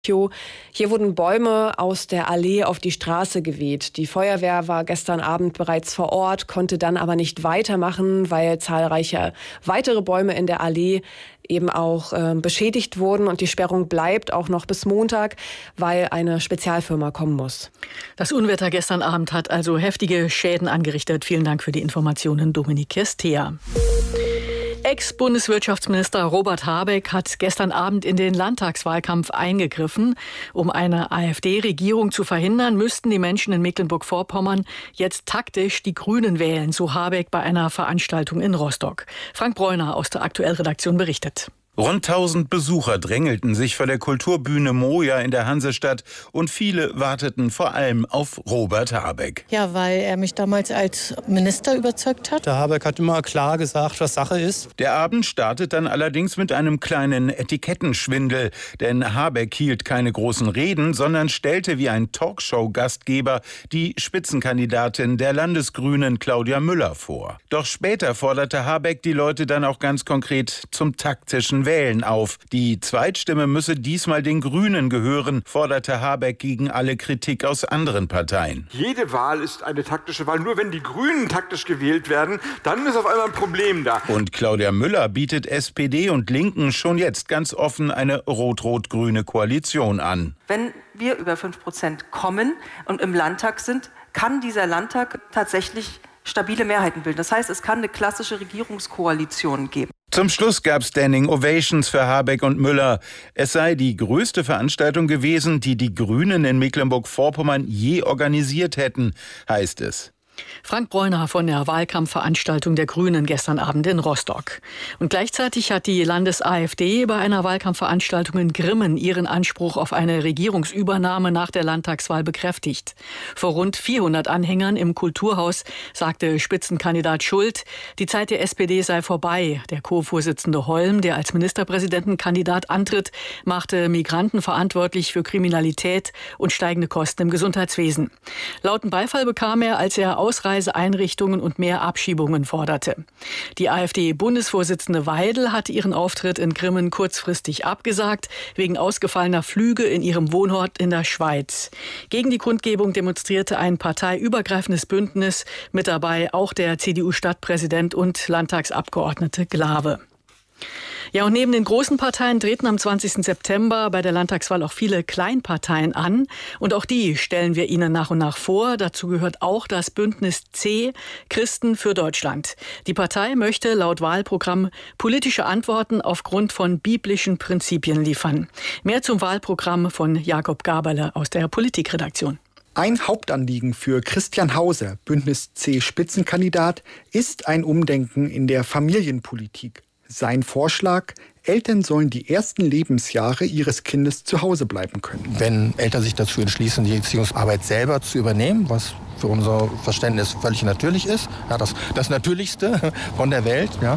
Hier wurden Bäume aus der Allee auf die Straße geweht. Die Feuerwehr war gestern Abend bereits vor Ort, konnte dann aber nicht weitermachen, weil zahlreiche weitere Bäume in der Allee eben auch beschädigt wurden. Und die Sperrung bleibt auch noch bis Montag, weil eine Spezialfirma kommen muss. Das Unwetter gestern Abend hat also heftige Schäden angerichtet. Vielen Dank für die Informationen, Dominik Kirstea. Ex-Bundeswirtschaftsminister Robert Habeck hat gestern Abend in den Landtagswahlkampf eingegriffen. Um eine AfD-Regierung zu verhindern, müssten die Menschen in Mecklenburg-Vorpommern jetzt taktisch die Grünen wählen, so Habeck bei einer Veranstaltung in Rostock. Frank Bräuner aus der Aktuell-Redaktion berichtet. Rund 1000 Besucher drängelten sich vor der Kulturbühne Moja in der Hansestadt und viele warteten vor allem auf Robert Habeck. Ja, weil er mich damals als Minister überzeugt hat. Der Habeck hat immer klar gesagt, was Sache ist. Der Abend startet dann allerdings mit einem kleinen Etikettenschwindel. Denn Habeck hielt keine großen Reden, sondern stellte wie ein Talkshow-Gastgeber die Spitzenkandidatin der Landesgrünen Claudia Müller vor. Doch später forderte Habeck die Leute dann auch ganz konkret zum taktischen Wählen auf. Die Zweitstimme müsse diesmal den Grünen gehören, forderte Habeck gegen alle Kritik aus anderen Parteien. Jede Wahl ist eine taktische Wahl. Nur wenn die Grünen taktisch gewählt werden, dann ist auf einmal ein Problem da. Und Claudia Müller bietet SPD und Linken schon jetzt ganz offen eine rot-rot-grüne Koalition an. Wenn wir über 5% kommen und im Landtag sind, kann dieser Landtag tatsächlich stabile Mehrheiten bilden. Das heißt, es kann eine klassische Regierungskoalition geben. Zum Schluss gab es Standing Ovations für Habeck und Müller. Es sei die größte Veranstaltung gewesen, die die Grünen in Mecklenburg-Vorpommern je organisiert hätten, heißt es. Frank Bräuner von der Wahlkampfveranstaltung der Grünen gestern Abend in Rostock. Und gleichzeitig hat die Landes-AfD bei einer Wahlkampfveranstaltung in Grimmen ihren Anspruch auf eine Regierungsübernahme nach der Landtagswahl bekräftigt. Vor rund 400 Anhängern im Kulturhaus sagte Spitzenkandidat Schult, die Zeit der SPD sei vorbei. Der Co-Vorsitzende Holm, der als Ministerpräsidentenkandidat antritt, machte Migranten verantwortlich für Kriminalität und steigende Kosten im Gesundheitswesen. Lauten Beifall bekam er, als er Ausreiseeinrichtungen und mehr Abschiebungen forderte. Die AfD-Bundesvorsitzende Weidel hat ihren Auftritt in Grimmen kurzfristig abgesagt, wegen ausgefallener Flüge in ihrem Wohnort in der Schweiz. Gegen die Kundgebung demonstrierte ein parteiübergreifendes Bündnis, mit dabei auch der CDU-Stadtpräsident und Landtagsabgeordnete Glawe. Ja, und neben den großen Parteien treten am 20. September bei der Landtagswahl auch viele Kleinparteien an. Und auch die stellen wir Ihnen nach und nach vor. Dazu gehört auch das Bündnis C, Christen für Deutschland. Die Partei möchte laut Wahlprogramm politische Antworten aufgrund von biblischen Prinzipien liefern. Mehr zum Wahlprogramm von Jakob Gaberle aus der Politikredaktion. Ein Hauptanliegen für Christian Hauser, Bündnis C Spitzenkandidat, ist ein Umdenken in der Familienpolitik. Sein Vorschlag: Eltern sollen die ersten Lebensjahre ihres Kindes zu Hause bleiben können. Wenn Eltern sich dazu entschließen, die Erziehungsarbeit selber zu übernehmen, was für unser Verständnis völlig natürlich ist, ja, das Natürlichste von der Welt, ja,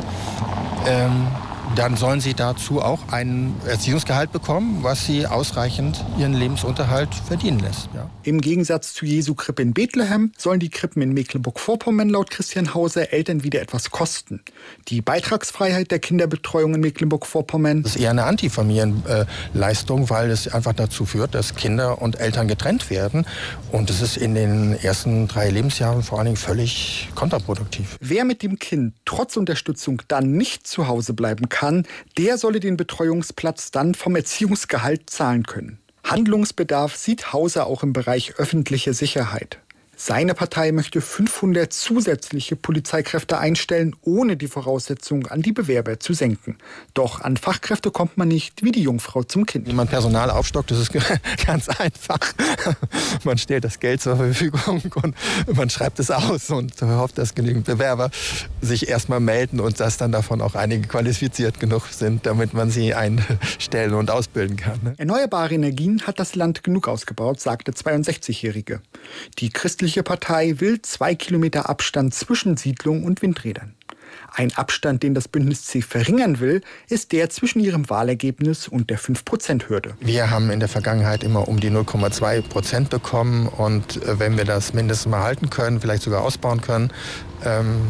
dann sollen sie dazu auch ein Erziehungsgehalt bekommen, was sie ausreichend ihren Lebensunterhalt verdienen lässt. Ja. Im Gegensatz zu Jesu Krippe in Bethlehem sollen die Krippen in Mecklenburg-Vorpommern laut Christian Hauser Eltern wieder etwas kosten. Die Beitragsfreiheit der Kinderbetreuung in Mecklenburg-Vorpommern ist eher eine Antifamilienleistung, weil es einfach dazu führt, dass Kinder und Eltern getrennt werden. Und es ist in den ersten 3 Lebensjahren vor allen Dingen völlig kontraproduktiv. Wer mit dem Kind trotz Unterstützung dann nicht zu Hause bleiben kann, der solle den Betreuungsplatz dann vom Erziehungsgehalt zahlen können. Handlungsbedarf sieht Hauser auch im Bereich öffentliche Sicherheit. Seine Partei möchte 500 zusätzliche Polizeikräfte einstellen, ohne die Voraussetzungen an die Bewerber zu senken. Doch an Fachkräfte kommt man nicht wie die Jungfrau zum Kind. Wie man Personal aufstockt, das ist ganz einfach. Man stellt das Geld zur Verfügung und man schreibt es aus und hofft, dass genügend Bewerber sich erstmal melden und dass dann davon auch einige qualifiziert genug sind, damit man sie einstellen und ausbilden kann. Erneuerbare Energien hat das Land genug ausgebaut, sagte 62-Jährige. Die christliche Partei will 2 Kilometer Abstand zwischen Siedlungen und Windrädern. Ein Abstand, den das Bündnis C verringern will, ist der zwischen ihrem Wahlergebnis und der 5%-Hürde. Wir haben in der Vergangenheit immer um die 0,2% bekommen und wenn wir das mindestens mal halten können, vielleicht sogar ausbauen können,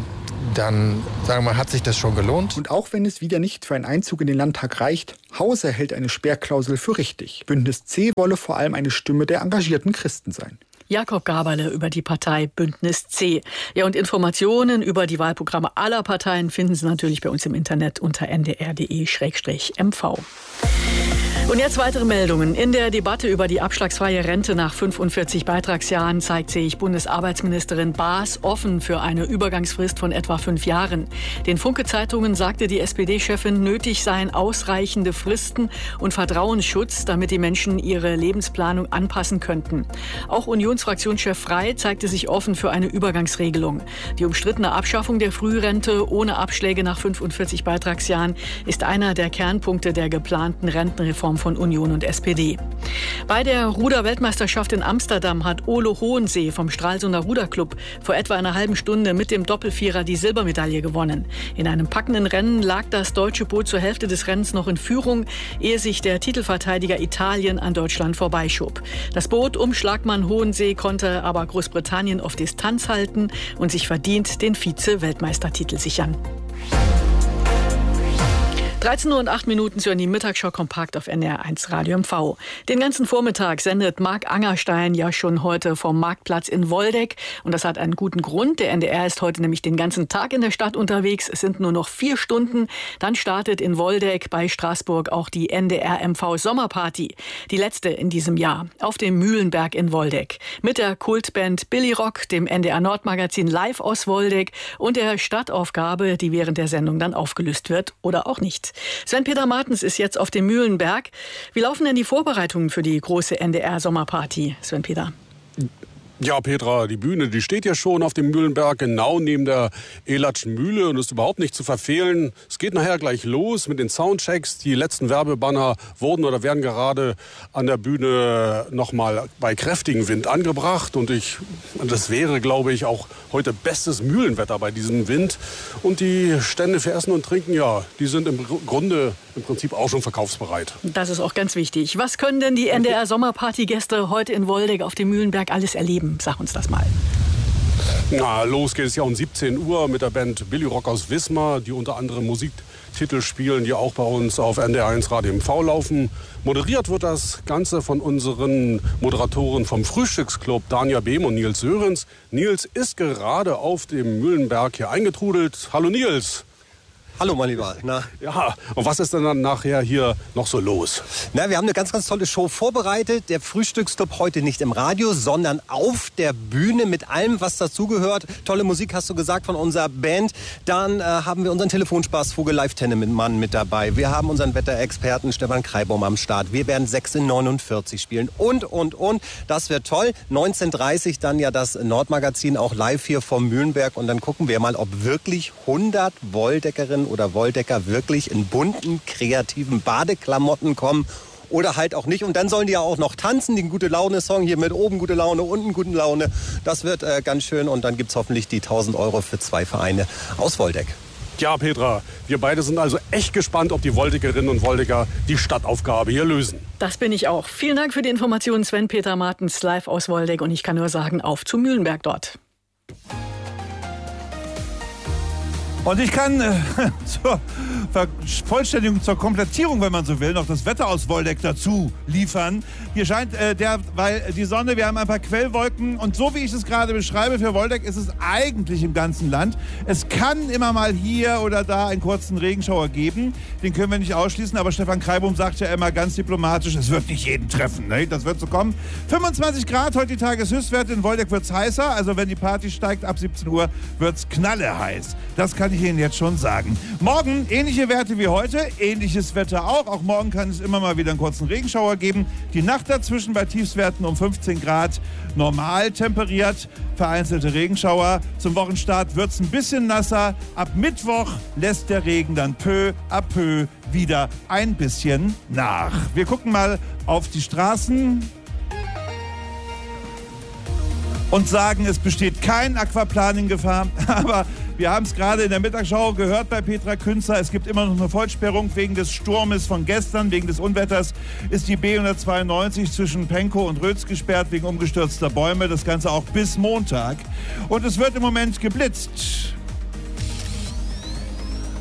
dann, sagen wir mal, hat sich das schon gelohnt. Und auch wenn es wieder nicht für einen Einzug in den Landtag reicht, Hauser hält eine Sperrklausel für richtig. Bündnis C wolle vor allem eine Stimme der engagierten Christen sein. Jakob Gaberle über die Partei Bündnis C. Ja, und Informationen über die Wahlprogramme aller Parteien finden Sie natürlich bei uns im Internet unter ndr.de/mv. Und jetzt weitere Meldungen. In der Debatte über die abschlagsfreie Rente nach 45 Beitragsjahren zeigt sich Bundesarbeitsministerin Baas offen für eine Übergangsfrist von etwa 5 Jahren. Den Funke-Zeitungen sagte die SPD-Chefin, nötig seien ausreichende Fristen und Vertrauensschutz, damit die Menschen ihre Lebensplanung anpassen könnten. Auch Unionsfraktionschef Frey zeigte sich offen für eine Übergangsregelung. Die umstrittene Abschaffung der Frührente ohne Abschläge nach 45 Beitragsjahren ist einer der Kernpunkte der geplanten Rentenreform von Union und SPD. Bei der Ruder-Weltmeisterschaft in Amsterdam hat Ole Hohensee vom Stralsunder Ruderclub vor etwa einer halben Stunde mit dem Doppelvierer die Silbermedaille gewonnen. In einem packenden Rennen lag das deutsche Boot zur Hälfte des Rennens noch in Führung, ehe sich der Titelverteidiger Italien an Deutschland vorbeischob. Das Boot um Schlagmann Hohensee konnte aber Großbritannien auf Distanz halten und sich verdient den Vize-Weltmeistertitel sichern. 13:08 Uhr zu hören die Mittagsschau kompakt auf NDR1 Radio MV. Den ganzen Vormittag sendet Marc Angerstein ja schon heute vom Marktplatz in Woldeck. Und das hat einen guten Grund. Der NDR ist heute nämlich den ganzen Tag in der Stadt unterwegs. Es sind nur noch 4 Stunden. Dann startet in Woldeck bei Straßburg auch die NDR MV Sommerparty. Die letzte in diesem Jahr auf dem Mühlenberg in Woldeck. Mit der Kultband Billy Rock, dem NDR Nordmagazin live aus Woldeck und der Stadtaufgabe, die während der Sendung dann aufgelöst wird oder auch nicht. Sven-Peter Martens ist jetzt auf dem Mühlenberg. Wie laufen denn die Vorbereitungen für die große NDR-Sommerparty, Sven-Peter? Ja, Petra, die Bühne, die steht ja schon auf dem Mühlenberg, genau neben der Elatschen Mühle und ist überhaupt nicht zu verfehlen. Es geht nachher gleich los mit den Soundchecks. Die letzten Werbebanner wurden oder werden gerade an der Bühne nochmal bei kräftigem Wind angebracht. Und das wäre, glaube ich, auch heute bestes Mühlenwetter bei diesem Wind. Und die Stände für Essen und Trinken, ja, die sind im Prinzip auch schon verkaufsbereit. Das ist auch ganz wichtig. Was können denn die NDR-Sommerparty-Gäste heute in Woldeck auf dem Mühlenberg alles erleben? Sag uns das mal. Na, los geht es ja um 17 Uhr mit der Band Billy Rock aus Wismar, die unter anderem Musiktitel spielen, die auch bei uns auf NDR1 Radio MV laufen. Moderiert wird das Ganze von unseren Moderatoren vom Frühstücksclub, Danja Behm und Nils Sörenz. Nils ist gerade auf dem Mühlenberg hier eingetrudelt. Hallo Nils. Hallo, mein Lieber. Na? Ja, und was ist denn dann nachher hier noch so los? Na, wir haben eine ganz, ganz tolle Show vorbereitet. Der Frühstücksclub heute nicht im Radio, sondern auf der Bühne mit allem, was dazugehört. Tolle Musik, hast du gesagt, von unserer Band. Dann haben wir unseren Telefonspaßvogel Live-Tennemann mit dabei. Wir haben unseren Wetterexperten Stefan Kreibaum am Start. Wir werden 6 in 49 spielen und. Das wird toll. 19:30 dann ja das Nordmagazin auch live hier vom Mühlenberg. Und dann gucken wir mal, ob wirklich 100 Woldeckerinnen oder Woldecker wirklich in bunten, kreativen Badeklamotten kommen oder halt auch nicht. Und dann sollen die ja auch noch tanzen, den Gute-Laune-Song hier mit oben gute Laune, unten gute Laune. Das wird ganz schön und dann gibt es hoffentlich die 1.000 € für 2 Vereine aus Woldeck. Ja, Petra, wir beide sind also echt gespannt, ob die Woldeckerinnen und Woldecker die Stadtaufgabe hier lösen. Das bin ich auch. Vielen Dank für die Informationen, Sven-Peter Martens, live aus Woldeck. Und ich kann nur sagen, auf zu Mühlenberg dort. Und ich kann zur Vervollständigung, zur Komplettierung, wenn man so will, noch das Wetter aus Woldeck dazu liefern. Hier scheint weil die Sonne, wir haben ein paar Quellwolken und so wie ich es gerade beschreibe, für Woldeck ist es eigentlich im ganzen Land. Es kann immer mal hier oder da einen kurzen Regenschauer geben, den können wir nicht ausschließen, aber Stefan Kreibaum sagt ja immer ganz diplomatisch, es wird nicht jeden treffen, ne? Das wird so kommen. 25 Grad, heute die Tageshöchstwerte, in Woldeck wird es heißer, also wenn die Party steigt, ab 17 Uhr wird es knalleheiß. Das kann ich Ihnen jetzt schon sagen. Morgen ähnliche Werte wie heute, ähnliches Wetter auch. Auch morgen kann es immer mal wieder einen kurzen Regenschauer geben. Die Nacht dazwischen bei Tiefstwerten um 15 Grad normal temperiert. Vereinzelte Regenschauer. Zum Wochenstart wird es ein bisschen nasser. Ab Mittwoch lässt der Regen dann peu à peu wieder ein bisschen nach. Wir gucken mal auf die Straßen und sagen, es besteht kein Aquaplaning-Gefahr, aber wir haben es gerade in der Mittagsschau gehört bei Petra Künzer. Es gibt immer noch eine Vollsperrung wegen des Sturmes von gestern, wegen des Unwetters ist die B192 zwischen Pankow und Rötz gesperrt wegen umgestürzter Bäume. Das Ganze auch bis Montag. Und es wird im Moment geblitzt.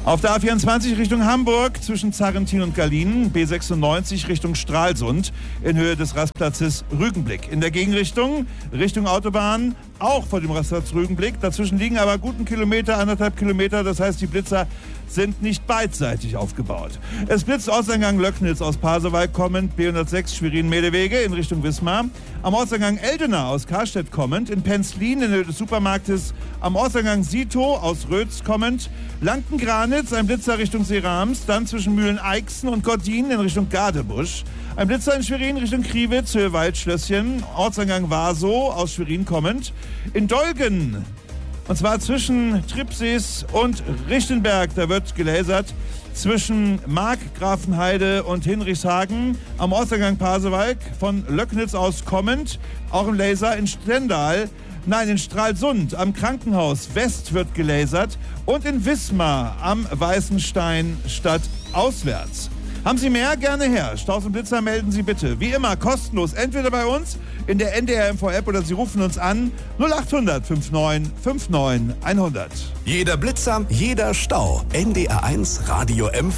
Auf der A24 Richtung Hamburg zwischen Zarrentin und Gallien, B96 Richtung Stralsund in Höhe des Rastplatzes Rügenblick. In der Gegenrichtung Richtung Autobahn auch vor dem Rastplatz Rügenblick. Dazwischen liegen aber guten Kilometer, 1,5 Kilometer. Das heißt, die Blitzer sind nicht beidseitig aufgebaut. Es blitzt Ortseingang Löcknitz aus Pasewalk kommend, B106 Schwerin-Medewege in Richtung Wismar. Am Ortseingang Eldena aus Karstedt kommend, in Penzlin in Höhe des Supermarktes. Am Ortseingang Sito aus Rötz kommend, Lanken-Granitz, ein Blitzer Richtung Seerams. Dann zwischen Mühlen-Eichsen und Gordin in Richtung Gadebusch. Ein Blitzer in Schwerin Richtung Kriwitz, Höhe Waldschlösschen. Ortseingang Warsow aus Schwerin kommend. In Dolgen, und zwar zwischen Tripsees und Richtenberg, da wird gelasert. Zwischen Markgrafenheide und Hinrichshagen am Ortseingang Pasewalk von Löcknitz aus kommend. Auch im Laser in Stendal. Nein, in Stralsund am Krankenhaus West wird gelasert. Und in Wismar am Weißenstein stadtauswärts. Haben Sie mehr? Gerne her. Staus und Blitzer melden Sie bitte. Wie immer kostenlos. Entweder bei uns in der NDR MV-App oder Sie rufen uns an 0800 59 59 100. Jeder Blitzer, jeder Stau. NDR1 Radio MV.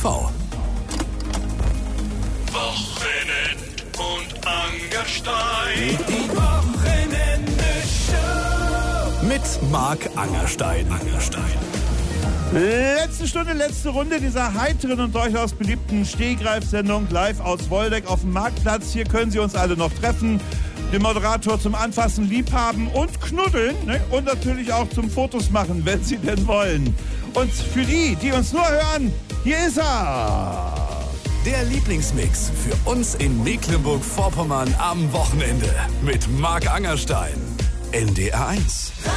Wochenend und Angerstein. Die Wochenende-Show. Mit Marc Angerstein. Letzte Stunde, letzte Runde dieser heiteren und durchaus beliebten Stehgreifsendung live aus Woldeck auf dem Marktplatz. Hier können Sie uns alle noch treffen, den Moderator zum Anfassen, Liebhaben und Knuddeln, ne? Und natürlich auch zum Fotos machen, wenn Sie denn wollen. Und für die, die uns nur hören, hier ist er. Der Lieblingsmix für uns in Mecklenburg-Vorpommern am Wochenende mit Marc Angerstein. NDR1.